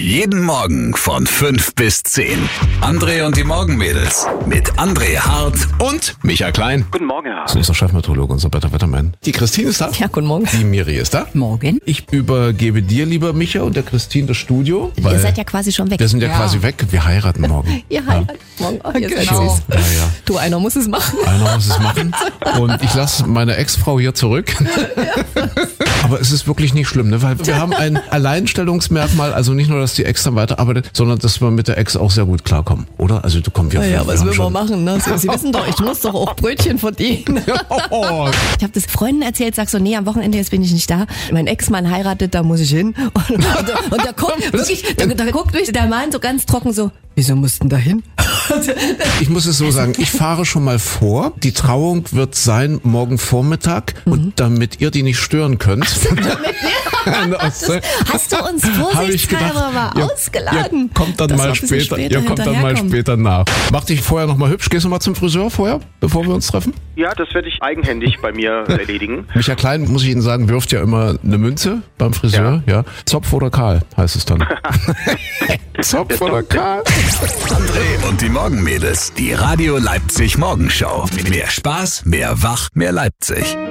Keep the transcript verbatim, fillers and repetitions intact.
Jeden Morgen von fünf bis zehn. André und die Morgenmädels mit André Hart Und Michael Klein. Guten Morgen, Herr Das ist unser Chefmeteorologe, unser Better Wetterman. Die Christine ist da. Ja, guten Morgen. Die Miri ist da. Morgen. Ich übergebe dir, lieber Micha, und der Christine das Studio. Ihr seid ja quasi schon weg. Wir sind ja, ja. quasi weg. Wir heiraten morgen. Ihr heiratet morgen. Oh, ihr seid Genau. süß. Ja, ja. Du, einer muss es machen. Einer muss es machen. Und ich lasse meine Ex-Frau hier zurück. Aber es ist wirklich nicht schlimm, ne? Weil wir haben ein Alleinstellungsmerkmal, also nicht nur, dass die Ex dann weiterarbeitet, sondern dass wir mit der Ex auch sehr gut klarkommen, oder? Also du kommst ja. Ja, ja, was haben will man schon- machen? Ne? So, Sie wissen doch, ich muss doch auch Brötchen verdienen. Oh, Ich habe das Freunden erzählt, sag so, nee, am Wochenende jetzt bin ich nicht da. Mein Ex-Mann heiratet, da muss ich hin. Und, und, und der guckt wirklich, der, der guckt mich, der Mann so ganz trocken so, wieso mussten da hin? ich muss es so sagen, ich fahre schon mal vor. Die Trauung wird sein morgen Vormittag. Und damit ihr die nicht stören könnt. Hast du uns Habe ich gedacht, vorsichtshalber mal ihr, ausgeladen? ihr kommt dann dass wir mal ein bisschen später, später ihr kommt dann mal hinterherkommen. später nach. Mach dich vorher noch mal hübsch. Gehst du mal zum Friseur vorher, bevor wir uns treffen? Ja, das werde ich eigenhändig bei mir erledigen. Michael Klein, muss ich Ihnen sagen, wirft ja immer eine Münze beim Friseur. Ja. Zopf oder Kahl heißt es dann. Zopf oder Kahl? André und die Morgenmädels. Die Radio Leipzig Morgenshow. Mehr Spaß, mehr Wach, mehr Leipzig.